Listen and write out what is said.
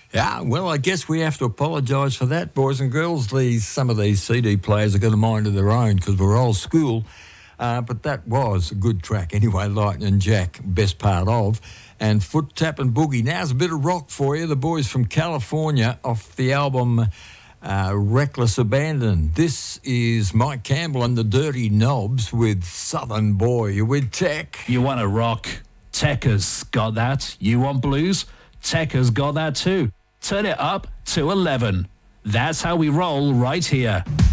Yeah, well, I guess we have to apologise for that, boys and girls. Some of these CD players have got a mind of their own because we're old school. But that was a good track anyway, Lightning Jack, best part of. And Foot Tap and Boogie. Now's a bit of rock for you. The boys from California off the album Reckless Abandon. This is Mike Campbell and the Dirty Knobs with Southern Boy. You with Tech? You want to rock? Tech has got that. You want blues? Tech has got that too. Turn it up to 11. That's how we roll right here.